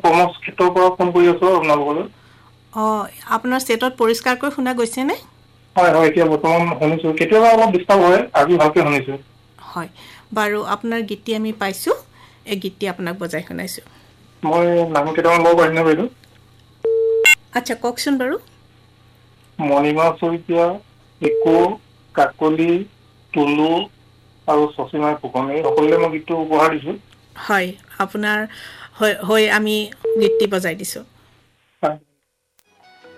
Commerce ক্ষেত্ৰৰ পৰা phone কৰি আছো আপোনালোকলৈ। আপোনাৰ ছেটত পৰিষ্কাৰকৈ শুনা গৈছেনে? হয় হয়, এতিয়া বৰ্তমান শুনিছো, কেতিয়াবা অলপ ডিষ্টাৰ্ব হয়, আজি ভালকে শুনিছো। হয় বাৰু, আপোনাৰ গীতটি আমি পাইছোঁ, এই গীতটি আপোনাক বজাই শুনাইছোঁ। মই নাম কেইটামান ল'ব পাৰিম নে বাইদেউ? আচ্ছা, কওকচোন বাৰু। মণিমা শইকীয়া, একো, কাকলি, টুলু আৰু শশীমা ফুকন, এই সকলোৱে মই গীতটো উপহাৰ দিছো। হয়, আপোনাৰ হৈ আমি গীতটি বজাই দিছোঁ।